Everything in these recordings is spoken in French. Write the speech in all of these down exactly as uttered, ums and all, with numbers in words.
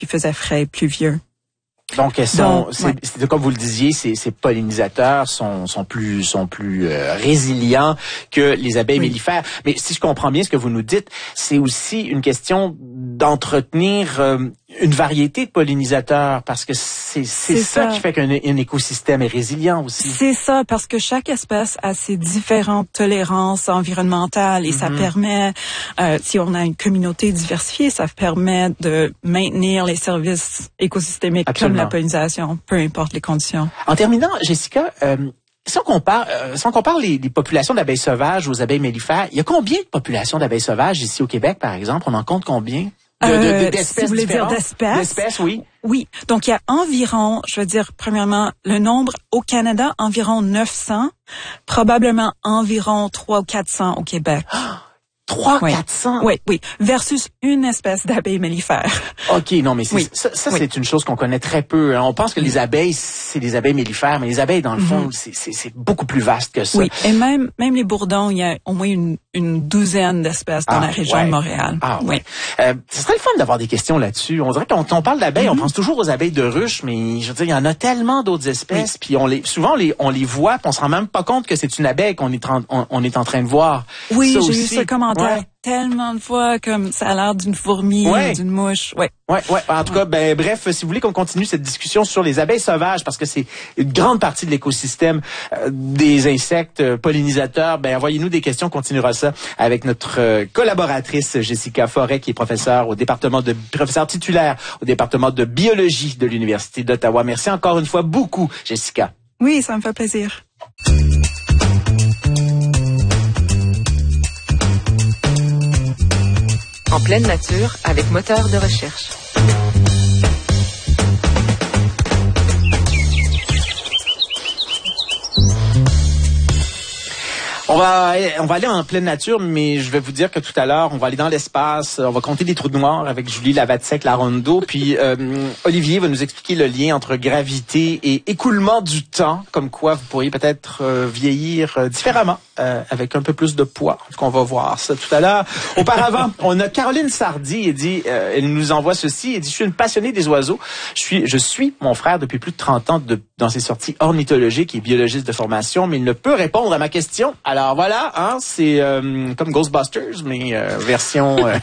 il faisait frais, pluvieux. Donc, elles sont, Donc, c'est, ouais. c'est, comme vous le disiez, ces, ces pollinisateurs sont, sont plus, sont plus euh, résilients que les abeilles oui. mellifères. Mais si je comprends bien ce que vous nous dites, c'est aussi une question d'entretenir euh, une variété de pollinisateurs, parce que c'est, c'est, c'est ça, ça qui fait qu'un un écosystème est résilient aussi. C'est ça, parce que chaque espèce a ses différentes tolérances environnementales et mm-hmm. ça permet, euh, si on a une communauté diversifiée, ça permet de maintenir les services écosystémiques Absolument. Comme la pollinisation, peu importe les conditions. En terminant, Jessica, euh, si on compare, euh, si on compare les, les populations d'abeilles sauvages aux abeilles mellifères, il y a combien de populations d'abeilles sauvages ici au Québec, par exemple? On en compte combien? De, de, de, d'espèces euh, si vous voulez dire d'espèces? D'espèces, oui. Oui. Donc, il y a environ, je veux dire, premièrement, le nombre au Canada, environ neuf cents, probablement environ trois cents ou quatre cents au Québec. trois cents, quatre cents? Oui, oui. Versus une espèce d'abeille mellifère. OK, non, mais c'est, oui. ça, ça oui. c'est une chose qu'on connaît très peu. On pense que les abeilles, c'est des abeilles mellifères, mais les abeilles, dans le fond, mm-hmm. c'est, c'est, c'est beaucoup plus vaste que ça. Oui, et même, même les bourdons, il y a au moins une, une douzaine d'espèces dans ah, la région ouais. de Montréal. Ah, oui. oui. Euh, ce serait le fun d'avoir des questions là-dessus. On dirait qu'on on parle d'abeilles, mm-hmm. on pense toujours aux abeilles de ruche, mais je veux dire, il y en a tellement d'autres espèces, oui. puis on les, souvent, on les, on les voit, puis on se rend même pas compte que c'est une abeille qu'on est, en, on, on est en train de voir. Oui, ça j'ai aussi. eu ce commentaire. Ouais. Tellement de fois comme ça a l'air d'une fourmi ouais. ou d'une mouche. Ouais. Ouais, ouais. En tout cas, ben bref, si vous voulez qu'on continue cette discussion sur les abeilles sauvages, parce que c'est une grande partie de l'écosystème euh, des insectes euh, pollinisateurs, ben envoyez-nous des questions, on continuera ça avec notre euh, collaboratrice Jessica Forêt, qui est professeure au département de professeure titulaire au département de biologie de l'Université d'Ottawa. Merci encore une fois beaucoup, Jessica. Oui, ça me fait plaisir. En pleine nature, avec moteur de recherche. On va, on va aller en pleine nature, mais je vais vous dire que tout à l'heure, on va aller dans l'espace, on va compter des trous noirs avec Julie Lavatsek-Larondeau, puis euh, Olivier va nous expliquer le lien entre gravité et écoulement du temps, comme quoi vous pourriez peut-être euh, vieillir euh, différemment, euh, avec un peu plus de poids. En tout cas, on va voir ça tout à l'heure. Auparavant, on a Caroline Sardy, elle dit, euh, elle nous envoie ceci, elle dit, je suis une passionnée des oiseaux, je suis, je suis mon frère depuis plus de trente ans de, dans ses sorties ornithologiques et biologiste de formation, mais il ne peut répondre à ma question. Alors, Alors voilà, hein, c'est euh, comme Ghostbusters, mais euh, version euh,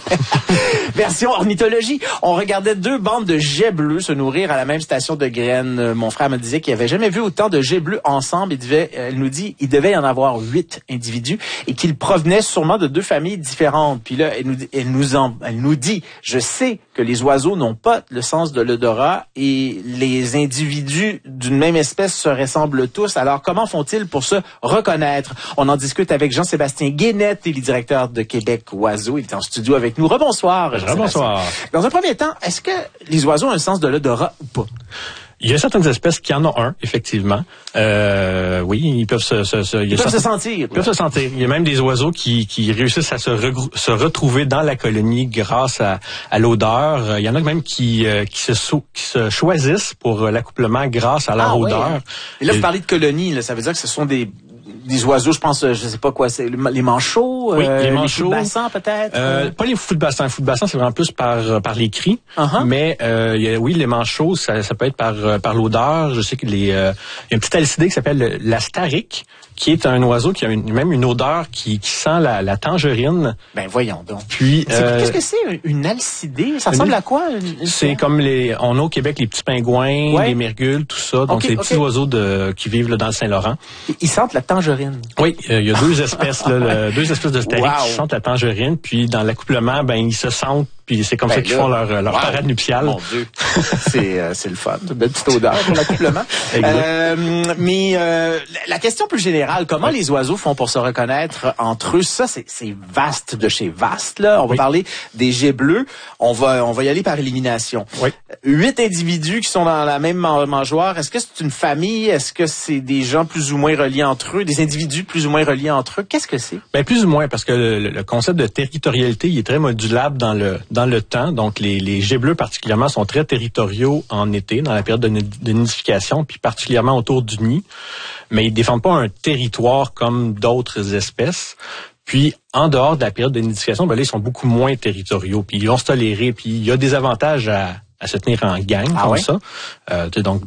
version ornithologie. On regardait deux bandes de jets bleus se nourrir à la même station de graines. Euh, mon frère me disait qu'il avait jamais vu autant de jets bleus ensemble. Il devait, euh, elle nous dit, il devait y en avoir huit individus et qu'ils provenaient sûrement de deux familles différentes. Puis là, elle nous, elle nous, en, elle nous dit, je sais que les oiseaux n'ont pas le sens de l'odorat et les individus d'une même espèce se ressemblent tous. Alors comment font-ils pour se reconnaître? On en discute avec Jean-Sébastien Guénette, il est directeur de Québec Oiseaux. Il est en studio avec nous. Rebonsoir, Jean-Sébastien. Rebonsoir. Dans un premier temps, est-ce que les oiseaux ont un sens de l'odorat ou pas? Il y a certaines espèces qui en ont un, effectivement. Euh, oui, ils peuvent se, se, se ils peuvent se sentir. Ils peuvent se sentir. Il y a même des oiseaux qui, qui réussissent à se, regrou- se retrouver dans la colonie grâce à, à l'odeur. Il y en a même qui, euh, qui, se, so- qui se choisissent pour l'accouplement grâce à leur ah, odeur. Ouais. Et là, vous parlez de colonie, là, ça veut dire que ce sont des des oiseaux, je pense, je sais pas quoi, c'est les manchots, oui, euh, les manchots, les fous de bassin peut-être. Euh, pas les fous de bassin, les fous de bassin, c'est vraiment plus par par les cris. Uh-huh. Mais euh, y a, oui, les manchots, ça, ça peut être par par l'odeur. Je sais que les, euh, y a un petit alcidé qui s'appelle l'astarique, qui est un oiseau qui a une, même une odeur qui, qui sent la, la tangerine. Ben voyons donc. Puis euh, qu'est-ce que c'est une alcidée? Ça ressemble une, à quoi? Une, c'est une... comme les, on a au Québec les petits pingouins, ouais. les mergules, tout ça. Donc okay, c'est des okay. petits oiseaux de qui vivent là, dans le Saint-Laurent. Ils sentent la tangerine. Oui, il euh, y a deux espèces, là, le, deux espèces de stariques wow. qui sentent la tangerine. Puis dans l'accouplement, ben ils se sentent. Puis c'est comme ben ça qu'ils là, font leur, leur wow. parade nuptiale. Mon Dieu, c'est euh, c'est le fun, une belle petite odeur pour l'accouplement. euh, mais euh, la question plus générale, comment oui. les oiseaux font pour se reconnaître entre eux? Ça, c'est, c'est vaste de chez vaste. Là, on va oui. parler des jets bleus. On va on va y aller par élimination. Oui. Huit individus qui sont dans la même mangeoire. Est-ce que c'est une famille? Est-ce que c'est des gens plus ou moins reliés entre eux? Des individus plus ou moins reliés entre eux? Qu'est-ce que c'est? Ben plus ou moins, parce que le, le concept de territorialité, il est très modulable dans le dans le temps. Donc, les, les jets bleus particulièrement sont très territoriaux en été, dans la période de, de nidification, puis particulièrement autour du nid. Mais ils défendent pas un territoire comme d'autres espèces. Puis, en dehors de la période de nidification, ben là, ils sont beaucoup moins territoriaux. Puis, ils vont se tolérer. Puis, il y a des avantages à, à se tenir en gang ah comme ouais? ça. Euh, donc,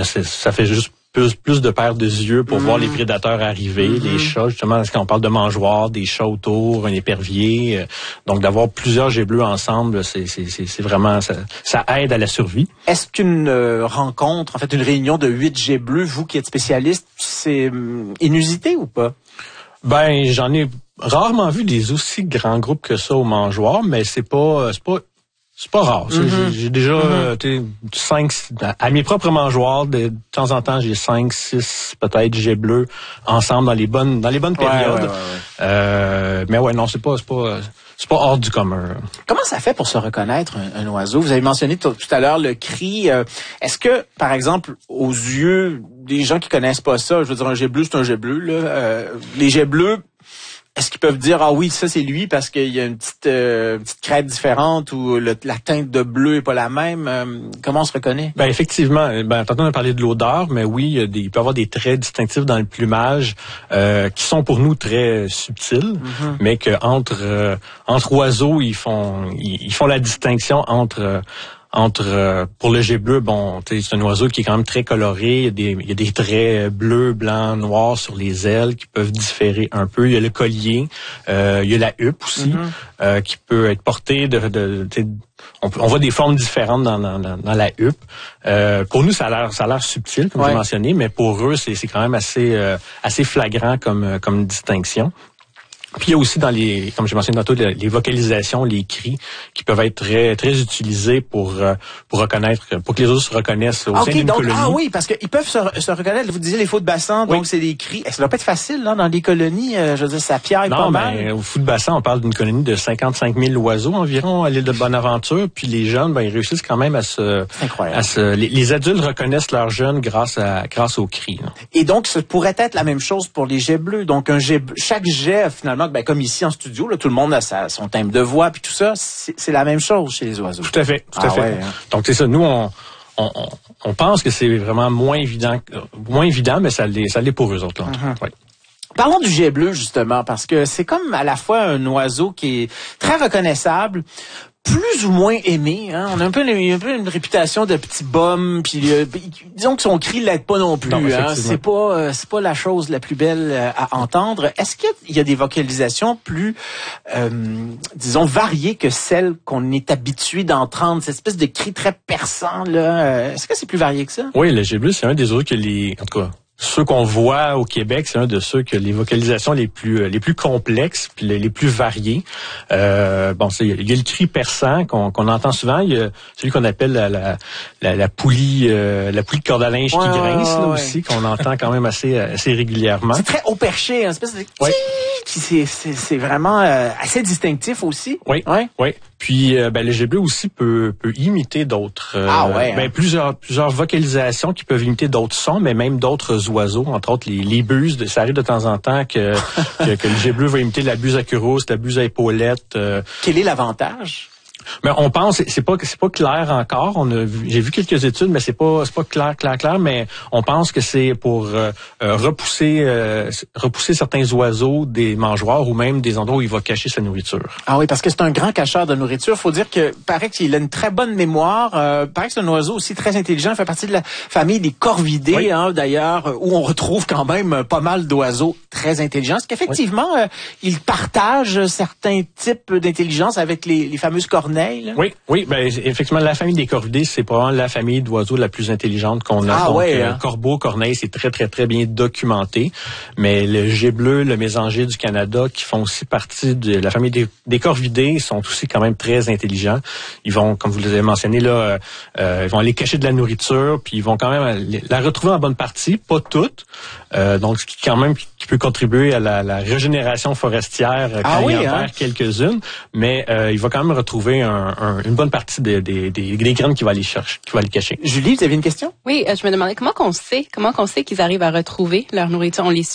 ça fait juste plus, plus de paires de yeux pour mmh. voir les prédateurs arriver, mmh. les chats, justement, quand on parle de mangeoires, des chats autour, un épervier. Euh, donc, d'avoir plusieurs jets bleus ensemble, c'est, c'est, c'est, c'est vraiment, ça, ça aide à la survie. Est-ce qu'une euh, rencontre, en fait, une réunion de huit jets bleus, vous qui êtes spécialiste, c'est euh, inusité ou pas? Ben, j'en ai rarement vu des aussi grands groupes que ça aux mangeoires, mais c'est pas, c'est pas, c'est pas rare. Mm-hmm. J'ai, j'ai déjà, mm-hmm. cinq, à mes propres mangeoires, de, de temps en temps, j'ai cinq, six, peut-être jets bleus ensemble dans les bonnes, dans les bonnes périodes. Ouais, ouais, ouais, ouais. Euh, mais ouais, non, c'est pas, c'est pas, c'est pas hors du commun. Comment ça fait pour se reconnaître un, un oiseau? Vous avez mentionné tout, tout à l'heure le cri. Euh, est-ce que, par exemple, aux yeux des gens qui connaissent pas ça, je veux dire, un jet bleu, c'est un jet bleu, là, euh, les jets bleus, est-ce qu'ils peuvent dire, ah oui, ça c'est lui parce qu'il y a une petite, euh, une petite crête différente ou le, la teinte de bleu est pas la même? Euh, comment on se reconnaît? Ben effectivement, ben tantôt on a parlé de l'odeur, mais oui, il, y a des, il peut y avoir des traits distinctifs dans le plumage euh, qui sont pour nous très subtils, mm-hmm. mais que entre euh, entre oiseaux, ils font ils, ils font la distinction entre euh, entre euh, pour le jet bleu, bon, c'est un oiseau qui est quand même très coloré. Il y a des, il y a des traits bleus, blancs, noirs sur les ailes qui peuvent différer un peu. Il y a le collier, euh, il y a la huppe aussi, mm-hmm. euh, qui peut être portée de, de, de on, on voit des formes différentes dans, dans, dans la huppe. Euh, pour nous, ça a l'air, ça a l'air subtil, comme ouais. j'ai mentionné, mais pour eux, c'est, c'est quand même assez, euh, assez flagrant comme, comme distinction. Puis il y a aussi dans les, comme j'ai mentionné tantôt, les vocalisations, les cris qui peuvent être très très utilisés pour pour reconnaître, pour que les oiseaux se reconnaissent au okay, sein d'une donc, colonie. Ah oui, parce qu'ils peuvent se, se reconnaître. Vous disiez les faux de bassin, donc oui. c'est des cris. Ça doit pas être facile là dans des colonies. Euh, je veux dire, ça piaille pas mal. Non, ben au fou de bassin, on parle d'une colonie de cinquante-cinq mille oiseaux environ à l'île de Bonaventure. Puis les jeunes, ben ils réussissent quand même à se, à se. Les, les adultes reconnaissent leurs jeunes grâce à grâce aux cris. Là. Et donc, ça pourrait être la même chose pour les jets bleus. Donc un jet, chaque jet finalement. Ben, comme ici en studio, là, tout le monde a sa, son timbre de voix, puis tout ça, c'est, c'est la même chose chez les oiseaux. Tout à fait, tout ah à fait. Ouais, hein. Donc c'est ça, nous on, on, on pense que c'est vraiment moins évident, moins évident, mais ça l'est, ça l'est pour eux autres. Là. Mm-hmm. Ouais. Parlons du jet bleu justement, parce que c'est comme à la fois un oiseau qui est très reconnaissable, plus ou moins aimé, hein. On a un peu, une, un peu une réputation de petit bum, puis euh, disons que son cri l'aide pas non plus. Non, hein. C'est pas, euh, c'est pas la chose la plus belle euh, à entendre. Est-ce qu'il y a des vocalisations plus, euh, disons, variées que celles qu'on est habitué d'entendre, cette espèce de cri très perçant là? Est-ce que c'est plus varié que ça? Oui, le jet bleu, c'est un des autres que les, en tout cas. Ceux qu'on voit au Québec, c'est un de ceux que les vocalisations les plus les plus complexes puis les, les plus variées. Euh, bon, c'est, il y a le cri perçant qu'on, qu'on entend souvent. Il y a celui qu'on appelle la la, la, la poulie euh, la poulie de corde à linge ouais, qui grince là, ouais. aussi, qu'on entend quand même assez assez régulièrement. C'est très haut perché, une espèce de ouais. qui c'est c'est c'est vraiment euh, assez distinctif aussi. Oui, oui, oui. Puis euh, ben le jet bleu aussi peut peut imiter d'autres euh, ah ouais, ben hein. plusieurs plusieurs vocalisations qui peuvent imiter d'autres sons, mais même d'autres oiseaux, entre autres les les buses. De, ça arrive de temps en temps que que, que le jet bleu va imiter la buse à churros, la buse à épaulette. Euh. Quel est l'avantage? Mais on pense, c'est pas c'est pas clair encore. On a vu, j'ai vu quelques études, mais c'est pas c'est pas clair clair clair. Mais on pense que c'est pour euh, repousser euh, repousser certains oiseaux des mangeoires ou même des endroits où il va cacher sa nourriture. Ah oui, parce que c'est un grand cacheur de nourriture. Faut dire que paraît qu'il a une très bonne mémoire. Euh, paraît que c'est un oiseau aussi très intelligent. Il fait partie de la famille des corvidés, oui. hein, d'ailleurs, où on retrouve quand même pas mal d'oiseaux très intelligents. Parce qu'effectivement, oui. euh, il partage certains types d'intelligence avec les, les fameuses corneilles. Là. Oui, oui, ben effectivement, la famille des corvidés, c'est probablement la famille d'oiseaux la plus intelligente qu'on a. Ah, Donc, ouais, euh, hein. corbeau, corneille, c'est très, très, très bien documenté. Mais le jet bleu, le mésangier du Canada, qui font aussi partie de la famille des, des corvidés, sont aussi quand même très intelligents. Ils vont, comme vous l'avez mentionné, là, euh, ils vont aller cacher de la nourriture, puis ils vont quand même la retrouver en bonne partie, pas toutes. Euh, donc, ce qui quand même qui peut contribuer à la, la régénération forestière quand ah, il oui, y en hein? perd quelques-unes. Mais euh, il va quand même retrouver un, un, une bonne partie des, des, des, des graines qu'il va aller chercher, qu'il va aller cacher. Julie, vous avez une question? Oui, euh, je me demandais comment qu'on sait, comment qu'on sait qu'ils arrivent à retrouver leur nourriture. On les suit?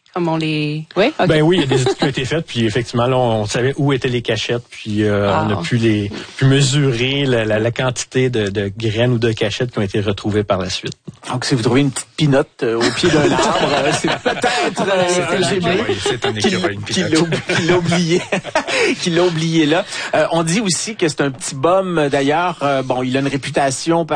Comme on les... Oui, okay. Ben oui, il y a des études qui ont été faites, puis effectivement, là, on savait où étaient les cachettes, puis euh, wow. on a pu les pu mesurer la, la, la quantité de, de graines ou de cachettes qui ont été retrouvées par la suite. Donc, si vous trouvez une petite pinotte euh, au pied d'un arbre, euh, c'est peut-être euh, un géblé oui, c'est un écureuil, une qui l'a qui l'a oublié, qui l'a oublié là. Euh, on dit aussi que c'est un petit bum, d'ailleurs, euh, bon, il a une réputation